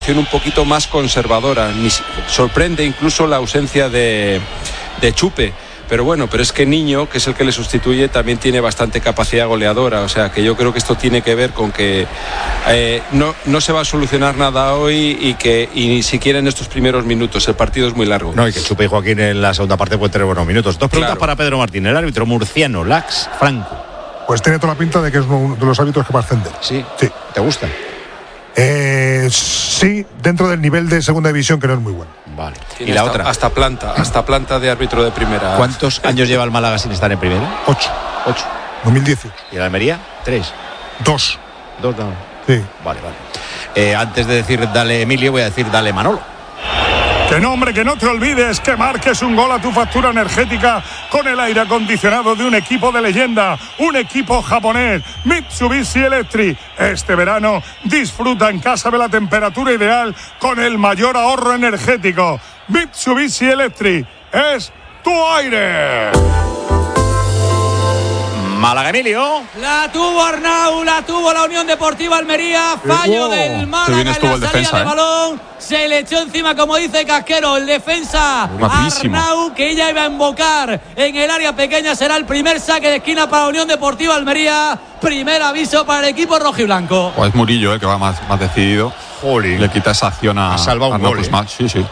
un poquito más conservadora. Sorprende incluso la ausencia de Chupe. Pero bueno, pero es que Niño, que es el que le sustituye, también tiene bastante capacidad goleadora. O sea, que yo creo que esto tiene que ver con que no se va a solucionar nada hoy y ni siquiera en estos primeros minutos. El partido es muy largo. No, y que Chupe y Joaquín en la segunda parte pueden tener buenos minutos. Dos preguntas para Pedro Martín, el árbitro murciano, Lax Franco. Pues tiene toda la pinta de que es uno de los árbitros que va a ascender. Sí. ¿Te gusta? Sí, dentro del nivel de segunda división, que no es muy bueno. Vale. ¿Y la otra? Hasta planta de árbitro de primera. ¿Cuántos años lleva el Málaga sin estar en primera? 8. 2018. ¿Y el Almería? 3. 2. Sí. Vale. Antes de decir dale Emilio, voy a decir dale Manolo. Que no, hombre, que no te olvides que marques un gol a tu factura energética con el aire acondicionado de un equipo de leyenda, un equipo japonés, Mitsubishi Electric. Este verano disfruta en casa de la temperatura ideal con el mayor ahorro energético. Mitsubishi Electric es tu aire. Málaga, Emilio. La tuvo Arnau, la tuvo la Unión Deportiva Almería. Fallo del Málaga en la salida defensa, de balón. Se le echó encima, como dice Casquero, el defensa Arnau, que ella iba a embocar en el área pequeña. Será el primer saque de esquina para la Unión Deportiva Almería. Primer aviso para el equipo rojiblanco. Pues Murillo, que va más decidido. Jolín. Le quita esa acción a salvado un gol. Sí.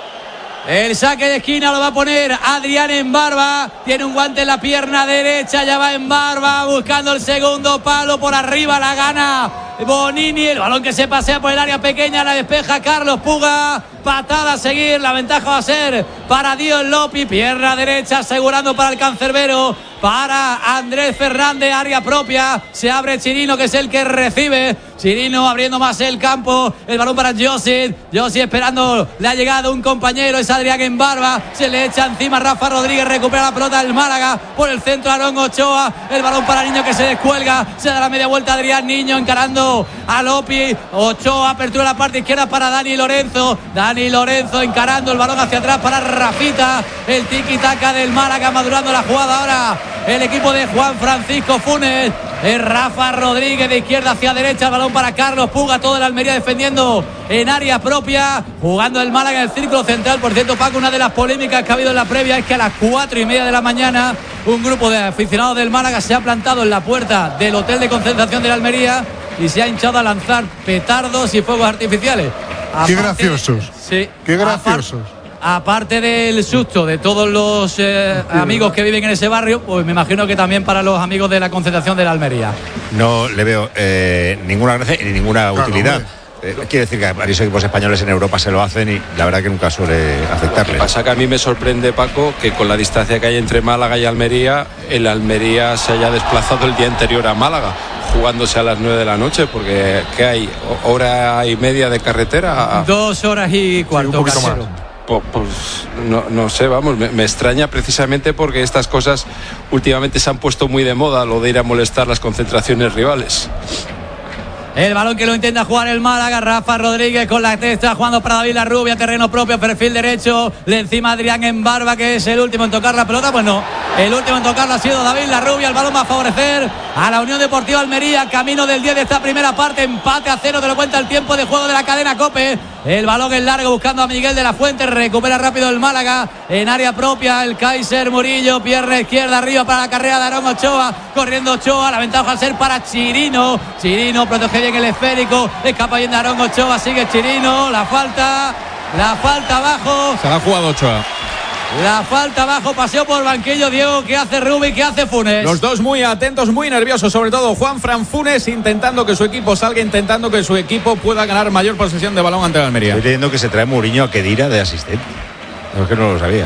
El saque de esquina lo va a poner Adrián Embarba. Tiene un guante en la pierna derecha. Ya va Embarba buscando el segundo palo. Por arriba la gana Bonini. El balón que se pasea por el área pequeña. La despeja Carlos Puga. Patada a seguir. La ventaja va a ser para Dios Lopi. Pierna derecha asegurando para el cancerbero. Para Andrés Fernández, área propia. Se abre Chirino, que es el que recibe. Chirino abriendo más el campo. El balón para Josi esperando la llegada de un compañero. Es Adrián Embarba. Se le echa encima Rafa Rodríguez. Recupera la pelota del Málaga. Por el centro Aarón Ochoa. El balón para Niño, que se descuelga. Se da la media vuelta Adrián Niño encarando a Lopi. Ochoa, apertura la parte izquierda para Dani Lorenzo. Dani Lorenzo encarando el balón hacia atrás para Rafita. El tiki-taka del Málaga, madurando la jugada ahora el equipo de Juan Francisco Funes. Es Rafa Rodríguez de izquierda hacia derecha. El balón para Carlos Puga. Todo el Almería defendiendo en área propia. Jugando el Málaga en el círculo central. Por cierto, Paco, una de las polémicas que ha habido en la previa es que a las 4:30 de la mañana un grupo de aficionados del Málaga se ha plantado en la puerta del hotel de concentración de la Almería y se ha hinchado a lanzar petardos y fuegos artificiales. Qué graciosos. Sí. Qué graciosos. Aparte del susto de todos los amigos que viven en ese barrio, pues me imagino que también para los amigos de la concentración de la Almería. No le veo ninguna gracia ni ninguna utilidad. Quiere decir que varios equipos españoles en Europa se lo hacen y la verdad que nunca suele afectarle. Lo que pasa que a mí me sorprende, Paco, que con la distancia que hay entre Málaga y Almería, el Almería se haya desplazado el día anterior a Málaga, jugándose a las 9 de la noche, porque ¿qué hay? ¿Hora y media de carretera? 2 horas y cuarto. Sí, un poquito más. Pues no sé, vamos, me extraña precisamente porque estas cosas últimamente se han puesto muy de moda, lo de ir a molestar las concentraciones rivales. El balón que lo intenta jugar el Málaga. Rafa Rodríguez con la testa jugando para David Larrubia. Terreno propio, perfil derecho. Le encima Adrián Embarba, que es el último en tocar la pelota. Pues no, el último en tocarla ha sido David Larrubia. El balón va a favorecer a la Unión Deportiva Almería. Camino del 10 de esta primera parte. Empate a 0, te lo cuenta el tiempo de juego de la cadena COPE. El balón es largo buscando a Miguel de la Fuente. Recupera rápido el Málaga en área propia. El Kaiser Murillo, pierna izquierda arriba para la carrera de Aarón Ochoa. Corriendo Ochoa, la ventaja al ser para Chirino. Chirino protege bien el esférico. Escapa bien de Aarón Ochoa. Sigue Chirino. La falta abajo. Se la ha jugado Ochoa. La falta abajo, paseo por banquillo. Diego, ¿qué hace Rubi? ¿Qué hace Funes? Los dos muy atentos, muy nerviosos, sobre todo Juanfran Funes, intentando que su equipo salga, intentando que su equipo pueda ganar mayor posesión de balón ante la Almería. Estoy leyendo que se trae Mourinho a Kedira de asistente. No, es que no lo sabía.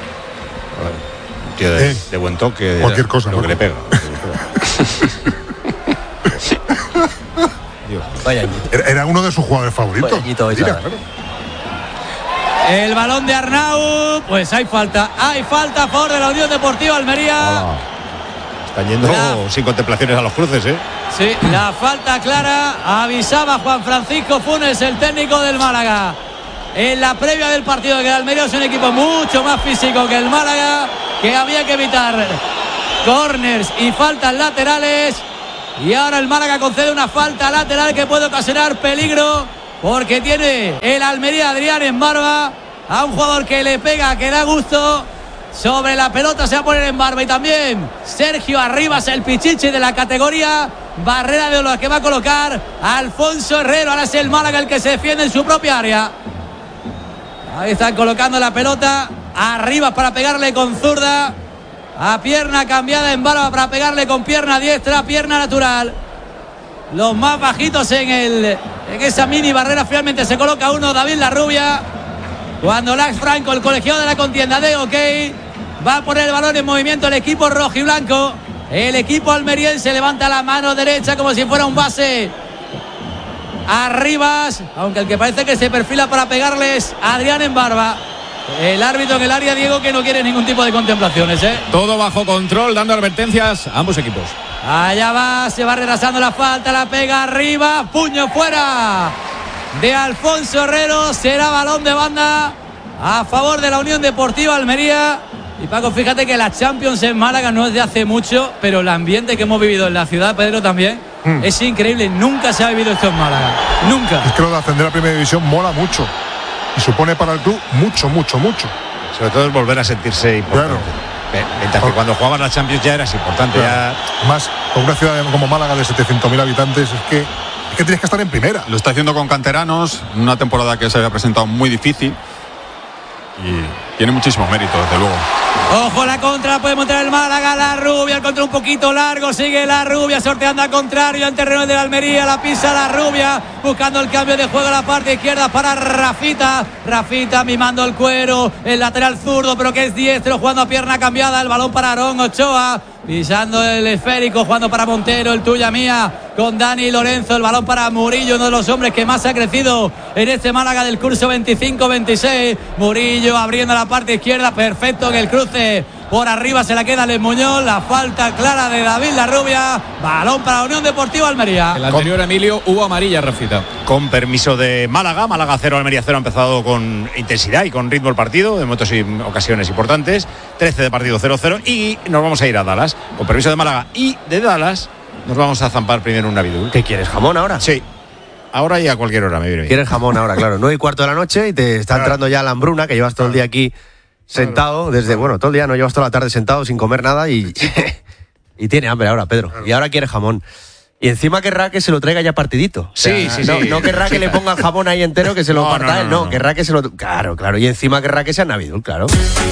Un tío de buen toque. Cualquier cosa. Lo que le pega. Vaya. Era uno de sus jugadores favoritos. Mira, claro. El balón de Arnau, pues hay falta a favor de la Unión Deportiva Almería. Están yendo sin contemplaciones a los cruces, ¿eh? Sí, la falta clara, avisaba Juan Francisco Funes, el técnico del Málaga, en la previa del partido, que el Almería es un equipo mucho más físico que el Málaga, que había que evitar corners y faltas laterales, y ahora el Málaga concede una falta lateral que puede ocasionar peligro porque tiene el Almería Adrián en Barba, a un jugador que le pega, que da gusto. Sobre la pelota se va a poner en Barba y también Sergio Arribas, el pichichi de la categoría. Barrera de Oro que va a colocar Alfonso Herrero. Ahora es el Málaga el que se defiende en su propia área. Ahí están colocando la pelota. Arribas para pegarle con zurda. A pierna cambiada en Barba para pegarle con pierna diestra, pierna natural. Los más bajitos en esa mini barrera. Finalmente se coloca uno, David Larrubia. Cuando Lax Franco, el colegiado de la contienda de OK, va a poner el balón en movimiento el equipo rojiblanco. El equipo almeriense levanta la mano derecha como si fuera un base. Arribas, aunque el que parece que se perfila para pegarles Adrián en Barba. El árbitro en el área, Diego, que no quiere ningún tipo de contemplaciones, Todo bajo control, dando advertencias a ambos equipos. Allá va, se va retrasando la falta, la pega arriba, puño fuera de Alfonso Herrero. Será balón de banda a favor de la Unión Deportiva Almería. Y Paco, fíjate que la Champions en Málaga no es de hace mucho, pero el ambiente que hemos vivido en la ciudad, Pedro, también es increíble. Nunca se ha vivido esto en Málaga, nunca. Es que lo de ascender a Primera División mola mucho y supone para el club mucho. Sobre todo es volver a sentirse importante. Claro. Mientras que cuando jugabas la Champions ya eras importante. Claro. Ya... Más con una ciudad como Málaga de 700.000 habitantes, es que tienes que estar en primera. Lo está haciendo con canteranos, una temporada que se había presentado muy difícil y tiene muchísimos méritos, desde luego. Ojo la contra, puede montar el Málaga, Larrubia, el contra un poquito largo, sigue Larrubia sorteando al contrario en terreno de la Almería, la pisa Larrubia, buscando el cambio de juego a la parte izquierda para Rafita mimando el cuero, el lateral zurdo pero que es diestro, jugando a pierna cambiada, el balón para Aarón Ochoa, pisando el esférico, jugando para Montero, el tuya mía, con Dani Lorenzo, el balón para Murillo, uno de los hombres que más ha crecido en este Málaga del curso 25-26, Murillo abriendo la parte izquierda, perfecto en el cruce, por arriba se la queda Les Muñoz, la falta clara de David Larrubia, balón para la Unión Deportiva Almería. El anterior, Emilio, hubo amarilla, Rafita. Con permiso de Málaga 0, Almería 0, ha empezado con intensidad y con ritmo el partido, en momentos y ocasiones importantes, 13 de partido 0-0 y nos vamos a ir a Dallas. Con permiso de Málaga y de Dallas nos vamos a zampar primero un Navidul. ¿Qué quieres, jamón ahora? Sí. Ahora y a cualquier hora me viene bien. Quieres jamón ahora, claro. 9:15 de la noche y te está entrando ya la hambruna, que llevas todo el día aquí sentado, desde, todo el día, no llevas toda la tarde sentado sin comer nada y tiene hambre ahora, Pedro. Y ahora quiere jamón. Y encima querrá que se lo traiga ya partidito. O sea, sí. No querrá que le ponga el jamón ahí entero, que se lo parta él. No, querrá que se lo... Claro. Y encima querrá que sea Navidul, claro.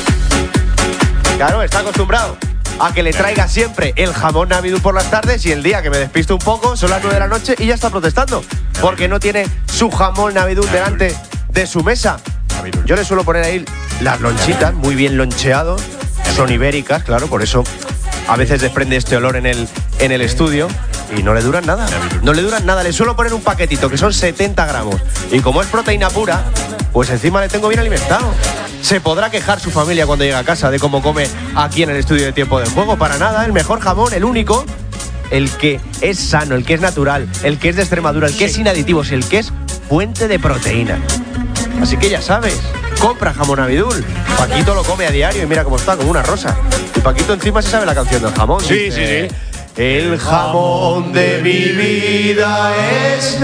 Claro, está acostumbrado a que le traiga siempre el jamón Navidul por las tardes y el día que me despisto un poco son las 9 de la noche y ya está protestando porque no tiene su jamón Navidul delante de su mesa. Yo le suelo poner ahí las lonchitas, muy bien loncheado, son ibéricas, claro, por eso a veces desprende este olor en el estudio y no le duran nada. Le suelo poner un paquetito que son 70 gramos y como es proteína pura, pues encima le tengo bien alimentado. Se podrá quejar su familia cuando llegue a casa de cómo come aquí en el estudio de Tiempo del Juego. Para nada, el mejor jamón, el único, el que es sano, el que es natural, el que es de Extremadura, el que es sin aditivos, el que es fuente de proteína. Así que ya sabes, compra jamón Navidul. Paquito lo come a diario y mira cómo está, como una rosa. Y Paquito encima se sabe la canción del jamón. Sí. El jamón de mi vida es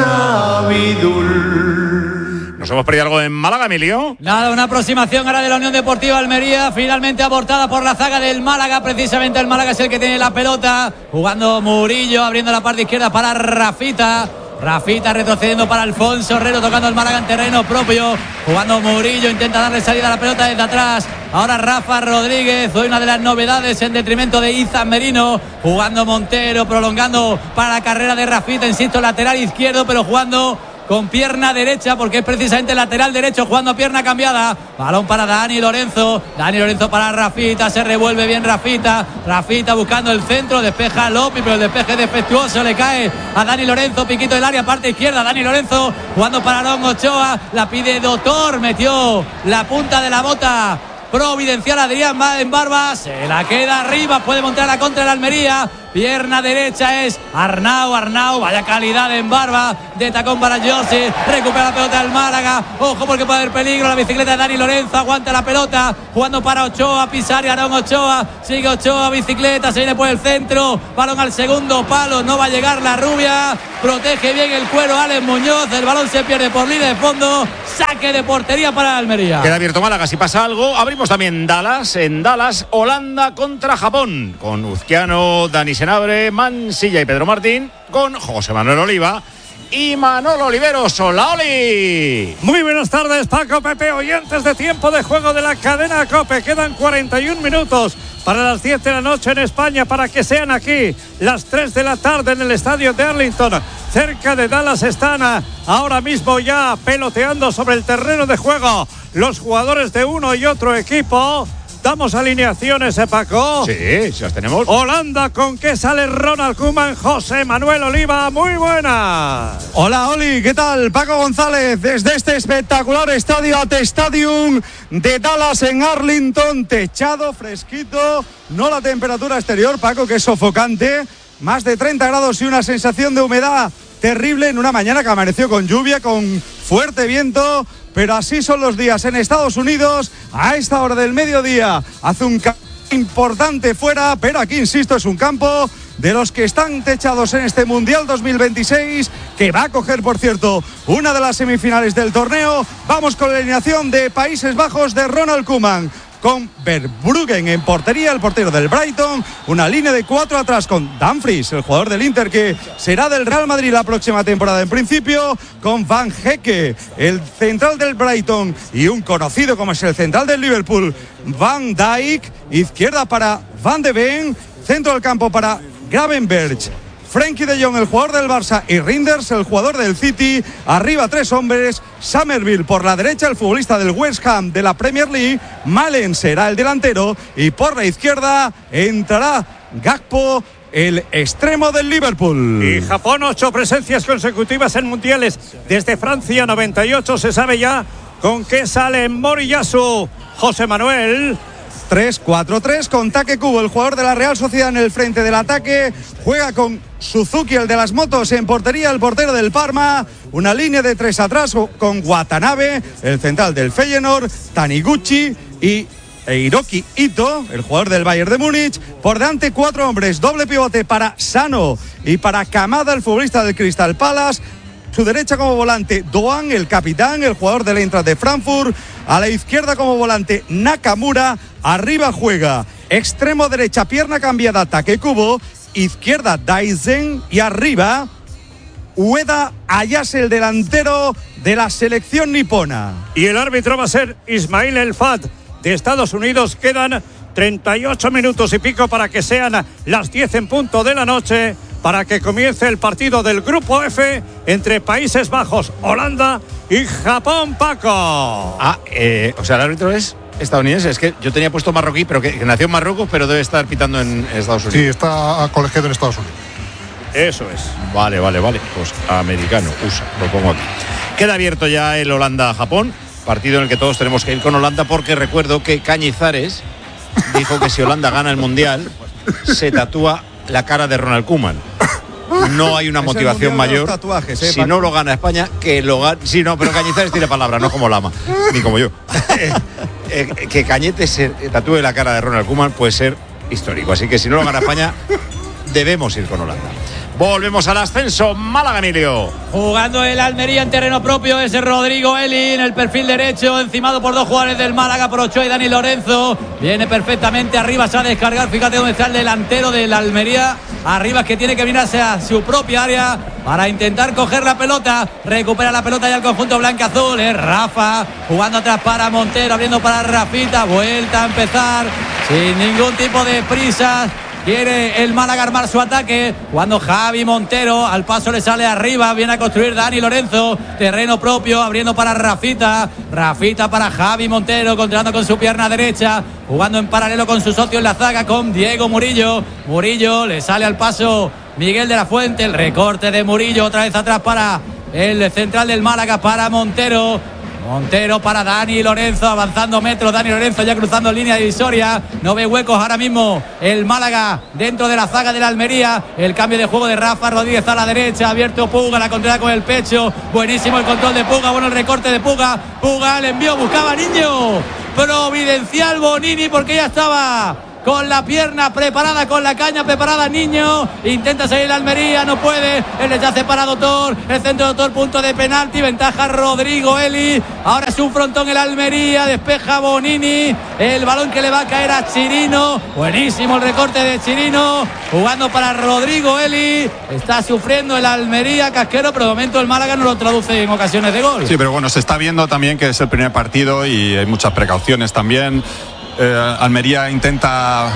Navidul. ¿Nos hemos perdido algo en Málaga, Emilio? Nada, una aproximación ahora de la Unión Deportiva Almería, finalmente abortada por la zaga del Málaga. Precisamente el Málaga es el que tiene la pelota, jugando Murillo, abriendo la parte izquierda para Rafita retrocediendo para Alfonso Herrero, tocando el Málaga en terreno propio, jugando Murillo, intenta darle salida a la pelota desde atrás, ahora Rafa Rodríguez, hoy una de las novedades en detrimento de Izan Merino, jugando Montero, prolongando para la carrera de Rafita, insisto, lateral izquierdo, pero jugando con pierna derecha, porque es precisamente lateral derecho, jugando a pierna cambiada. Balón para Dani Lorenzo para Rafita, se revuelve bien Rafita buscando el centro, despeja Lopi, pero el despeje defectuoso, le cae a Dani Lorenzo, piquito del área, parte izquierda, Dani Lorenzo jugando para Aarón Ochoa, la pide Doctor, metió la punta de la bota providencial Adrián en Barba, se la queda arriba, puede montar la contra el Almería, pierna derecha es Arnau, vaya calidad en Barba, de tacón para José, recupera la pelota del Málaga, ojo porque puede haber peligro, la bicicleta de Dani Lorenzo, aguanta la pelota, jugando para Ochoa, pisar y Aarón Ochoa, sigue Ochoa, bicicleta, se viene por el centro, balón al segundo palo, no va a llegar la rubia, protege bien el cuero Alex Muñoz, el balón se pierde por línea de fondo, saque de portería para Almería. Queda abierto Málaga, si pasa algo. Abrimos también Dallas. En Dallas, Holanda contra Japón, con Uzquiano, Dani Senabre, Mansilla y Pedro Martín, con José Manuel Oliva y Manolo Oliveros. Hola, Oli. Muy buenas tardes, Paco, Pepe, oyentes de Tiempo de Juego de la cadena COPE. Quedan 41 minutos para las 10 de la noche en España, para que sean aquí las 3 de la tarde en el estadio de Arlington. Cerca de Dallas están ahora mismo ya peloteando sobre el terreno de juego los jugadores de uno y otro equipo. Damos alineaciones, Paco. Sí, las tenemos. Holanda, ¿con qué sale Ronald Koeman? José Manuel Oliva, muy buenas. Hola, Oli, ¿qué tal? Paco González, desde este espectacular estadio AT Stadium de Dallas en Arlington, techado, fresquito, no la temperatura exterior, Paco, que es sofocante, más de 30 grados y una sensación de humedad terrible en una mañana que amaneció con lluvia, con fuerte viento. Pero así son los días en Estados Unidos a esta hora del mediodía. Hace un campo importante fuera, pero aquí, insisto, es un campo de los que están techados en este Mundial 2026, que va a coger, por cierto, una de las semifinales del torneo. Vamos con la alineación de Países Bajos de Ronald Koeman, con Verbruggen en portería, el portero del Brighton, una línea de 4 atrás con Dumfries, el jugador del Inter que será del Real Madrid la próxima temporada en principio, con Van Hecke, el central del Brighton, y un conocido como es el central del Liverpool, Van Dijk, izquierda para Van de Ven, centro del campo para Gravenberch, Frenkie de Jong, el jugador del Barça, y Reinders, el jugador del City. Arriba 3 hombres, Summerville por la derecha, el futbolista del West Ham de la Premier League, Malen será el delantero, y por la izquierda entrará Gakpo, el extremo del Liverpool. Y Japón, 8 presencias consecutivas en mundiales desde Francia 98. Se sabe ya con qué sale Moriyasu. José Manuel. 3-4-3 con Take Kubo, el jugador de la Real Sociedad en el frente del ataque. Juega con Suzuki, el de las motos, en portería, el portero del Parma. Una línea de 3 atrás con Watanabe, el central del Feyenoord, Taniguchi y Hiroki Ito, el jugador del Bayern de Múnich. Por delante 4 hombres, doble pivote para Sano y para Kamada, el futbolista del Crystal Palace. Su derecha como volante Doan, el capitán, el jugador del Eintracht de Frankfurt. A la izquierda como volante Nakamura. Arriba juega extremo derecha, pierna cambiada, Take Kubo. Izquierda Daisen y arriba Ueda Ayase, el delantero de la selección nipona. Y el árbitro va a ser Ismail El Fat de Estados Unidos. Quedan 38 minutos y pico para que sean las 10 en punto de la noche, para que comience el partido del Grupo F entre Países Bajos, Holanda y Japón, Paco. O sea, el árbitro es estadounidense. Es que yo tenía puesto marroquí, pero que nació en Marruecos, pero debe estar pitando en Estados Unidos. Sí, está colegiado en Estados Unidos. Eso es. Vale. Pues americano, USA, lo pongo aquí. Queda abierto ya el Holanda-Japón, partido en el que todos tenemos que ir con Holanda, porque recuerdo que Cañizares dijo que si Holanda gana el Mundial, se tatúa la cara de Ronald Koeman. No hay una motivación mayor. Tatuajes, si no lo gana España, que lo gane. Sí, no, pero Cañizares tiene palabra, no como Lama, ni como yo. Que Cañete se tatúe la cara de Ronald Koeman puede ser histórico. Así que si no lo gana España, debemos ir con Holanda. Volvemos al ascenso. Málaga, Emilio. Jugando el Almería en terreno propio es Rodrigo Eli en el perfil derecho, encimado por 2 jugadores del Málaga, por Ochoa y Dani Lorenzo. Viene perfectamente arriba, se va a descargar. Fíjate dónde está el delantero del Almería. Arriba, es que tiene que venirse a su propia área para intentar coger la pelota. Recupera la pelota ya el conjunto blanca-azul. Es Rafa jugando atrás para Montero, abriendo para Rafita. Vuelta a empezar sin ningún tipo de prisas. Quiere el Málaga armar su ataque. Cuando Javi Montero al paso le sale arriba. Viene a construir Dani Lorenzo. Terreno propio, abriendo para Rafita. Rafita para Javi Montero, controlando con su pierna derecha. Jugando en paralelo con su socio en la zaga, con Diego Murillo. Murillo le sale al paso Miguel de la Fuente. El recorte de Murillo, otra vez atrás para el central del Málaga, para Montero. Montero para Dani Lorenzo, avanzando metros. Dani Lorenzo ya cruzando línea divisoria. No ve huecos ahora mismo el Málaga dentro de la zaga de la Almería. El cambio de juego de Rafa Rodríguez a la derecha. Abierto Puga, la controla con el pecho. Buenísimo el control de Puga, bueno el recorte de Puga. Puga le envió, buscaba Niño. Providencial Bonini porque ya estaba con la pierna preparada, con la caña preparada Niño. Intenta seguir la Almería, no puede. El rechace para Dotor. El centro de Dotor, punto de penalti. Ventaja Rodrigo Eli. Ahora es un frontón el Almería. Despeja Bonini. El balón que le va a caer a Chirino. Buenísimo el recorte de Chirino. Jugando para Rodrigo Eli. Está sufriendo el Almería, Casquero, pero de momento el Málaga no lo traduce en ocasiones de gol. Sí, pero bueno, se está viendo también que es el primer partido y hay muchas precauciones también. Almería intenta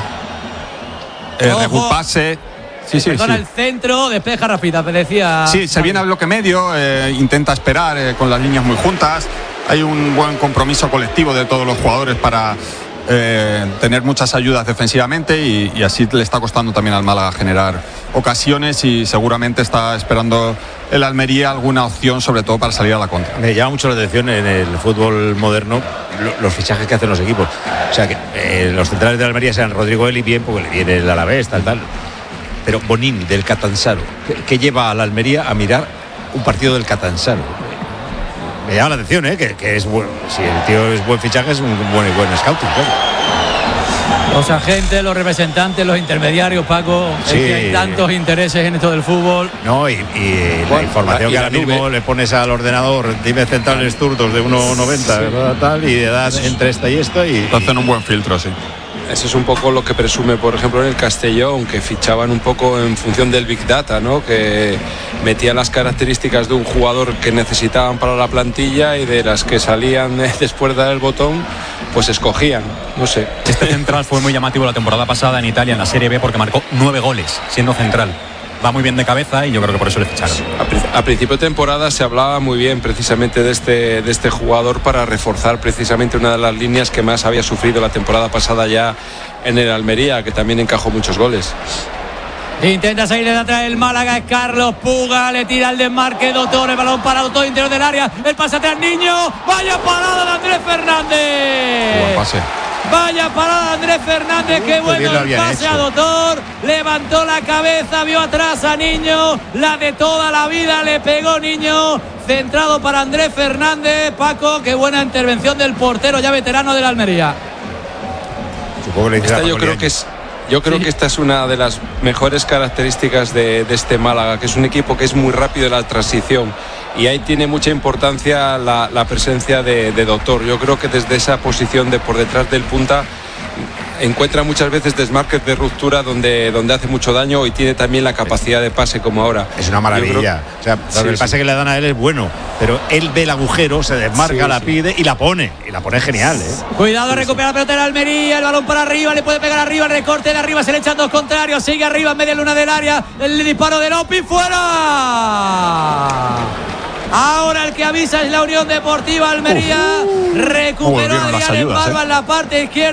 reagruparse. Perdona, el centro, despeja rápida, me decía. Sí, se viene al bloque medio, intenta esperar con las líneas muy juntas. Hay un buen compromiso colectivo de todos los jugadores para tener muchas ayudas defensivamente y así le está costando también al Málaga generar ocasiones y seguramente está esperando el Almería alguna opción, sobre todo para salir a la contra. Me llama mucho la atención en el fútbol moderno los fichajes que hacen los equipos. O sea, que los centrales de Almería sean Rodrigo Eli, bien, porque le viene el Alavés, tal. Pero Bonini, del Catanzaro, que lleva a la Almería a mirar un partido del Catanzaro. Me llama la atención, que es bueno. Si el tío es buen fichaje, es un buen scouting, claro. Los agentes, los representantes, los intermediarios, Paco. Sí. Es que hay tantos intereses en esto del fútbol. No, y la información que ahora mismo le pones al ordenador, dime centrales zurdos de 1,90, tal, y de edad entre esta y esta. Y hacen un buen filtro, sí. Eso es un poco lo que presume, por ejemplo, en el Castellón, que fichaban un poco en función del Big Data, ¿no? Que metían las características de un jugador que necesitaban para la plantilla y de las que salían después de dar el botón, pues escogían, no sé. Este central fue muy llamativo la temporada pasada en Italia, en la Serie B, porque marcó 9 goles, siendo central. Va muy bien de cabeza y yo creo que por eso le ficharon. A principio de temporada se hablaba muy bien precisamente de este jugador para reforzar precisamente una de las líneas que más había sufrido la temporada pasada ya en el Almería, que también encajó muchos goles. Intenta salir de atrás el Málaga, es Carlos Puga, le tira el desmarque Dotor, el balón parado todo interior del área, el pase atrás Niño, vaya parada de Andrés Fernández. Buen pase. Vaya parada Andrés Fernández, qué bueno el pase a Dotor, levantó la cabeza, vio atrás a Niño, la de toda la vida le pegó Niño, centrado para Andrés Fernández. Paco, qué buena intervención del portero ya veterano de la Almería. Yo creo que esta es una de las mejores características de este Málaga, que es un equipo que es muy rápido en la transición y ahí tiene mucha importancia la presencia de Dotor. Yo creo que desde esa posición de por detrás del punta encuentra muchas veces desmarques de ruptura donde hace mucho daño y tiene también la capacidad de pase como ahora. Es una maravilla. O sea, el pase que le dan a él es bueno, pero él ve el agujero, se desmarca, la pide y la pone genial. Cuidado, recupera la pelota de la Almería, el balón para arriba, le puede pegar arriba, el recorte de arriba, se le echan dos contrarios, sigue arriba en media luna del área, el disparo de Lopi, fuera. Ahora el que avisa es la Unión Deportiva Almería. Recuperó a Adrián en Barba en la parte izquierda.